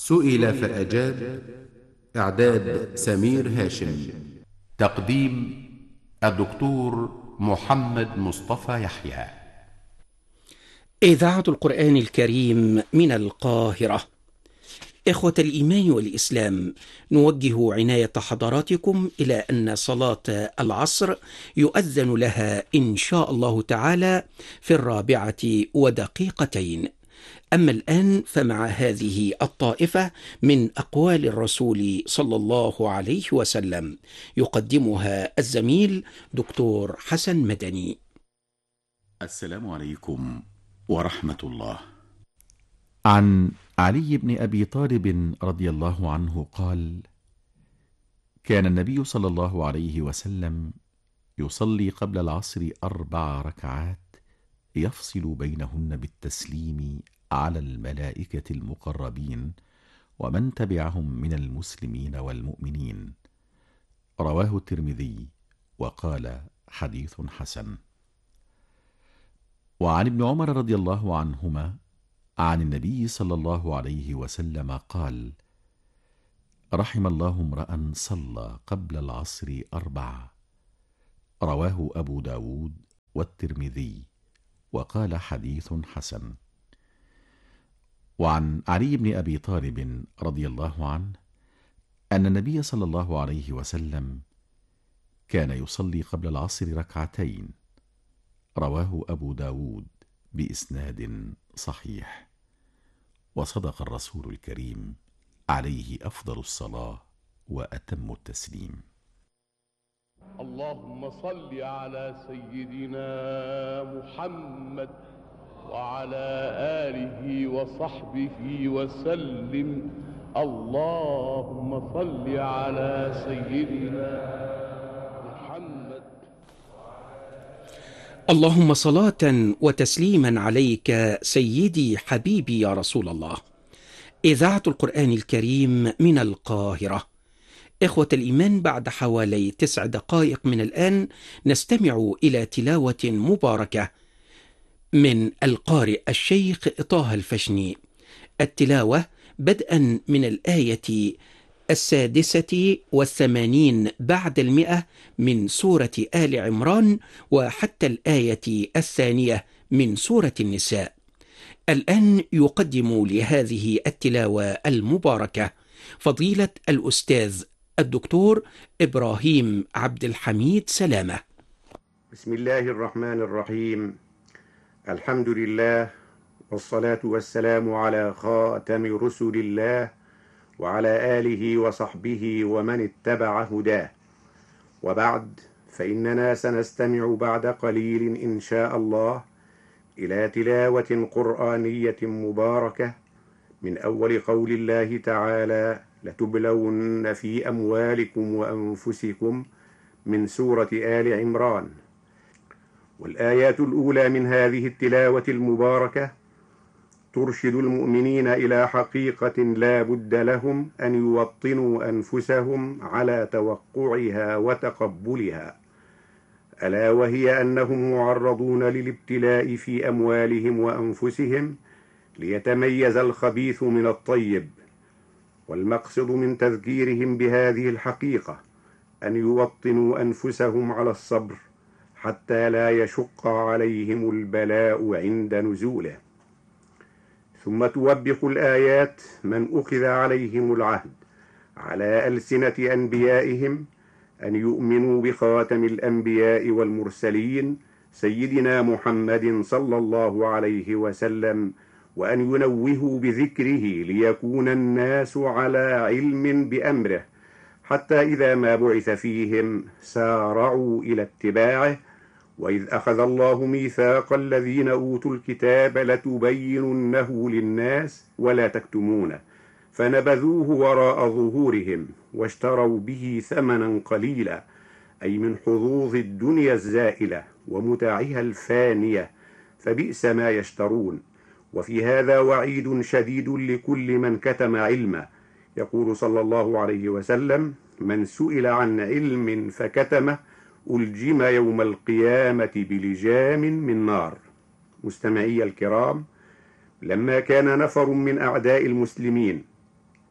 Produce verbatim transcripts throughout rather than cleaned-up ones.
سئل فأجاب. إعداد سمير هاشم. تقديم الدكتور محمد مصطفى يحيى. إذاعة القرآن الكريم من القاهرة. إخوة الإيمان والإسلام، نوجه عناية حضراتكم إلى أن صلاة العصر يؤذن لها إن شاء الله تعالى في الرابعة ودقيقتين. أما الآن فمع هذه الطائفة من أقوال الرسول صلى الله عليه وسلم يقدمها الزميل دكتور حسن مدني. السلام عليكم ورحمة الله. عن علي بن أبي طالب رضي الله عنه قال: كان النبي صلى الله عليه وسلم يصلي قبل العصر أربع ركعات يفصل بينهن بالتسليم على الملائكة المقربين ومن تبعهم من المسلمين والمؤمنين. رواه الترمذي وقال: حديث حسن. وعن ابن عمر رضي الله عنهما عن النبي صلى الله عليه وسلم قال: رحم الله امرأ صلى قبل العصر أربعة. رواه أبو داود والترمذي وقال: حديث حسن. وعن علي بن أبي طالب رضي الله عنه أن النبي صلى الله عليه وسلم كان يصلي قبل العصر ركعتين. رواه أبو داود بإسناد صحيح. وصدق الرسول الكريم عليه أفضل الصلاة وأتم التسليم. اللهم صل على سيدنا محمد وعلى آله وصحبه وسلم. اللهم صل على سيدنا محمد. اللهم صلاة وتسليما عليك سيدي حبيبي يا رسول الله. إذاعة القرآن الكريم من القاهرة. إخوة الإيمان، بعد حوالي تسع دقائق من الآن نستمع إلى تلاوة مباركة من القارئ الشيخ طه الفشني. التلاوة بدءا من الآية السادسة والثمانين بعد المئة من سورة آل عمران وحتى الآية الثانية من سورة النساء. الآن يقدم لهذه التلاوة المباركة فضيلة الأستاذ الدكتور إبراهيم عبد الحميد سلامة. بسم الله الرحمن الرحيم. الحمد لله والصلاة والسلام على خاتم رسل الله وعلى آله وصحبه ومن اتبع هداه، وبعد، فإننا سنستمع بعد قليل إن شاء الله إلى تلاوة قرآنية مباركة من أول قول الله تعالى: لتبلون في أموالكم وأنفسكم، من سورة آل عمران. والآيات الأولى من هذه التلاوة المباركة ترشد المؤمنين إلى حقيقة لا بد لهم أن يوطنوا أنفسهم على توقعها وتقبلها، ألا وهي أنهم معرضون للابتلاء في أموالهم وأنفسهم ليتميز الخبيث من الطيب. والمقصد من تذكيرهم بهذه الحقيقة أن يوطنوا أنفسهم على الصبر حتى لا يشق عليهم البلاء عند نزوله. ثم توبخ الآيات من أخذ عليهم العهد على ألسنة أنبيائهم أن يؤمنوا بخاتم الأنبياء والمرسلين سيدنا محمد صلى الله عليه وسلم، وأن ينوهوا بذكره ليكون الناس على علم بأمره، حتى إذا ما بعث فيهم سارعوا إلى اتباعه. وإذ أخذ الله ميثاق الذين أوتوا الكتاب لتبيننه للناس ولا تكتمونه، فنبذوه وراء ظهورهم واشتروا به ثمنا قليلا، أي من حظوظ الدنيا الزائلة ومتاعها الفانية، فبئس ما يشترون. وفي هذا وعيد شديد لكل من كتم علمه. يقول صلى الله عليه وسلم: من سئل عن علم فكتمه ألجم يوم القيامة بلجام من نار. مستمعي الكرام، لما كان نفر من أعداء المسلمين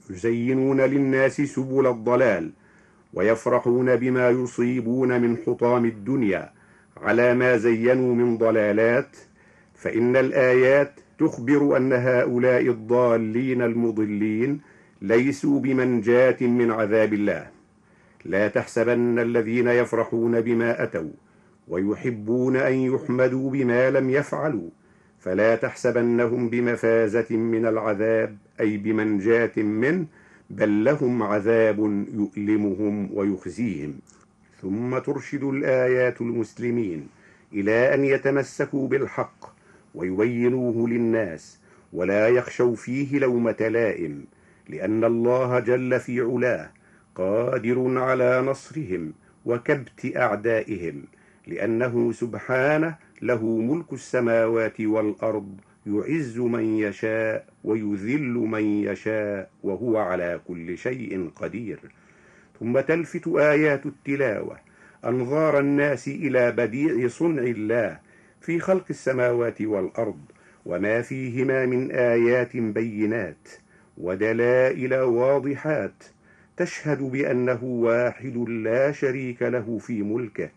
يزينون للناس سبل الضلال، ويفرحون بما يصيبون من حطام الدنيا على ما زينوا من ضلالات، فإن الآيات تخبر أن هؤلاء الضالين المضلين ليسوا بمنجاة من عذاب الله. لا تحسبن الذين يفرحون بما أتوا ويحبون أن يحمدوا بما لم يفعلوا، فلا تحسبنهم بمفازة من العذاب أي بمنجاة منه، بل لهم عذاب يؤلمهم ويخزيهم. ثم ترشد الآيات المسلمين إلى أن يتمسكوا بالحق ويبينوه للناس، ولا يخشوا فيه لومة لائم، لأن الله جل في علاه قادر على نصرهم وكبت أعدائهم، لأنه سبحانه له ملك السماوات والأرض، يعز من يشاء ويذل من يشاء، وهو على كل شيء قدير. ثم تلفت آيات التلاوة أنظار الناس إلى بديع صنع الله في خلق السماوات والأرض وما فيهما من آيات بينات ودلائل واضحات تشهد بأنه واحد لا شريك له في ملكه.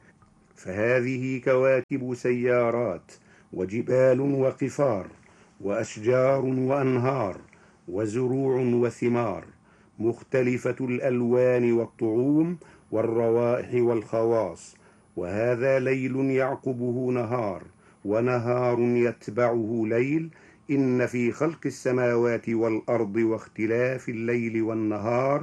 فهذه كواكب سيارات وجبال وقفار وأشجار وأنهار وزروع وثمار مختلفة الألوان والطعوم والروائح والخواص، وهذا ليل يعقبه نهار ونهار يتبعه ليل. إن في خلق السماوات والأرض واختلاف الليل والنهار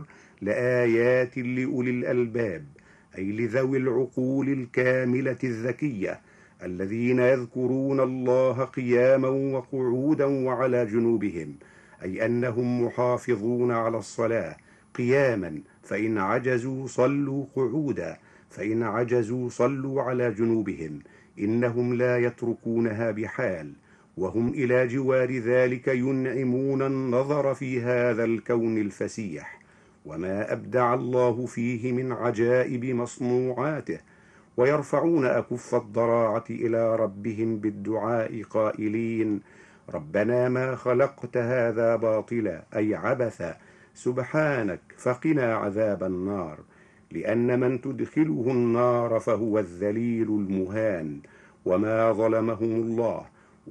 لآيات لأولي الألباب، أي لذوي العقول الكاملة الذكية الذين يذكرون الله قياما وقعودا وعلى جنوبهم، أي أنهم محافظون على الصلاة قياما، فإن عجزوا صلوا قعودا، فإن عجزوا صلوا على جنوبهم، إنهم لا يتركونها بحال، وهم إلى جوار ذلك ينعمون النظر في هذا الكون الفسيح وما أبدع الله فيه من عجائب مصنوعاته، ويرفعون أكف الضراعة إلى ربهم بالدعاء قائلين: ربنا ما خلقت هذا باطلا أي عبثا، سبحانك فقنا عذاب النار، لأن من تدخله النار فهو الذليل المهان، وما ظلمهم الله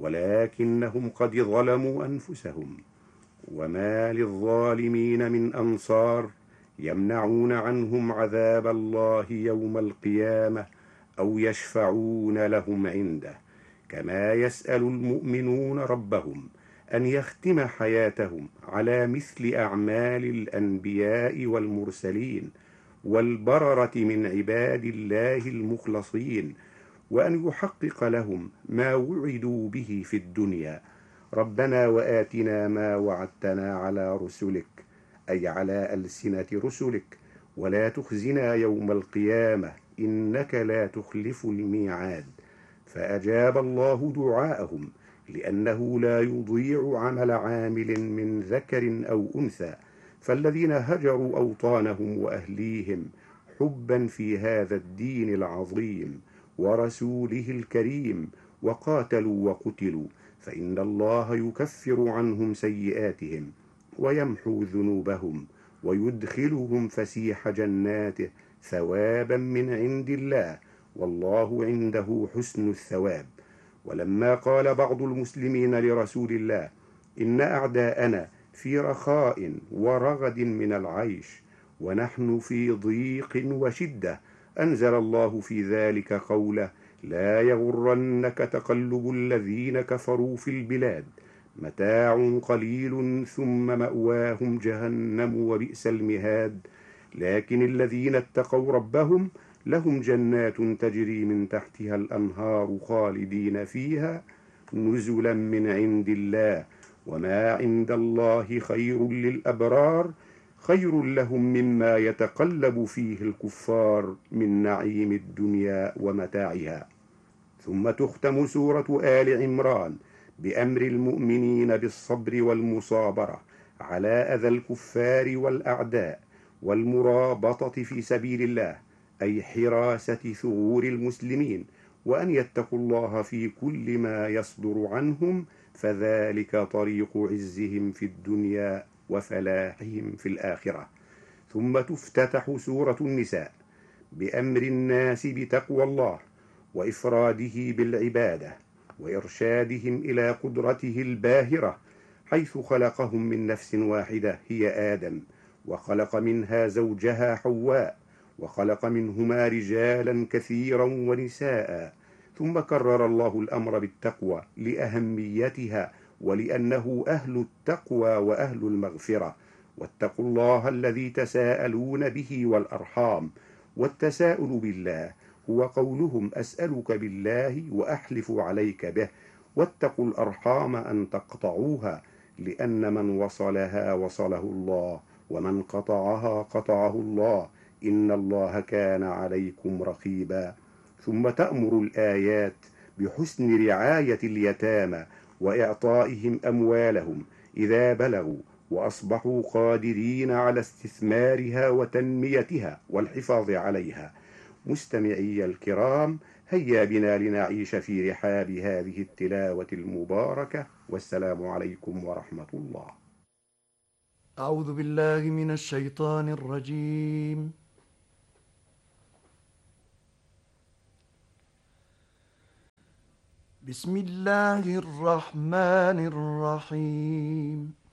ولكنهم قد ظلموا أنفسهم. وما للظالمين من أنصار يمنعون عنهم عذاب الله يوم القيامة أو يشفعون لهم عنده، كما يسأل المؤمنون ربهم أن يختم حياتهم على مثل أعمال الأنبياء والمرسلين والبررة من عباد الله المخلصين، وأن يحقق لهم ما وعدوا به في الدنيا: ربنا وآتنا ما وعدتنا على رسلك، أي على ألسنة رسلك، ولا تخزنا يوم القيامة إنك لا تخلف الميعاد. فأجاب الله دعاءهم، لأنه لا يضيع عمل عامل من ذكر أو أنثى، فالذين هجروا أوطانهم وأهليهم حبا في هذا الدين العظيم ورسوله الكريم وقاتلوا وقتلوا، فإن الله يكفر عنهم سيئاتهم ويمحو ذنوبهم ويدخلهم فسيح جناته ثوابا من عند الله، والله عنده حسن الثواب. ولما قال بعض المسلمين لرسول الله: إن أعداءنا في رخاء ورغد من العيش ونحن في ضيق وشدة، أنزل الله في ذلك قوله: لا يغرنك تقلب الذين كفروا في البلاد، متاع قليل ثم مأواهم جهنم وبئس المهاد، لكن الذين اتقوا ربهم لهم جنات تجري من تحتها الأنهار خالدين فيها نزلا من عند الله، وما عند الله خير للأبرار، خير لهم مما يتقلب فيه الكفار من نعيم الدنيا ومتاعها. ثم تختم سورة آل عمران بأمر المؤمنين بالصبر والمصابرة على أذى الكفار والأعداء والمرابطة في سبيل الله، أي حراسة ثغور المسلمين، وأن يتقوا الله في كل ما يصدر عنهم، فذلك طريق عزهم في الدنيا وفلاحهم في الآخرة. ثم تفتتح سورة النساء بأمر الناس بتقوى الله وإفراده بالعبادة وإرشادهم إلى قدرته الباهرة، حيث خلقهم من نفس واحدة هي آدم، وخلق منها زوجها حواء، وخلق منهما رجالا كثيرا ونساء. ثم كرر الله الأمر بالتقوى لأهميتها ولأنه أهل التقوى وأهل المغفرة. واتقوا الله الذي تساءلون به والأرحام، والتساؤل بالله هو قولهم أسألك بالله وأحلف عليك به. واتقوا الأرحام أن تقطعوها، لأن من وصلها وصله الله، ومن قطعها قطعه الله، إن الله كان عليكم رقيبا. ثم تأمر الآيات بحسن رعاية اليتامى وإعطائهم أموالهم إذا بلغوا وأصبحوا قادرين على استثمارها وتنميتها والحفاظ عليها. مستمعي الكرام، هيا بنا لنعيش في رحاب هذه التلاوة المباركة، والسلام عليكم ورحمة الله. أعوذ بالله من الشيطان الرجيم. بسم الله الرحمن الرحيم.